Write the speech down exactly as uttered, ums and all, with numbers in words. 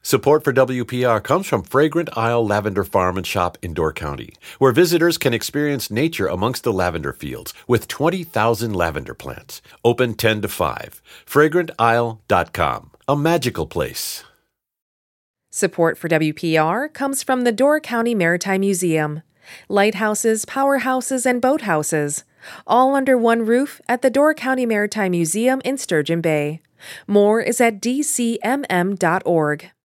Support for W P R comes from Fragrant Isle Lavender Farm and Shop in Door County, where visitors can experience nature amongst the lavender fields with twenty thousand lavender plants. Open ten to five. fragrant isle dot com. A magical place. Support for W P R comes from the Door County Maritime Museum. Lighthouses, powerhouses, and boathouses, all under one roof at the Door County Maritime Museum in Sturgeon Bay. More is at d c m m dot org.